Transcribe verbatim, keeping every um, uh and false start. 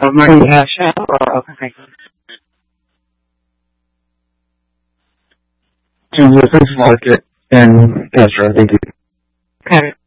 Marty hash out or okay. To the first market and Castro, thank you. Okay.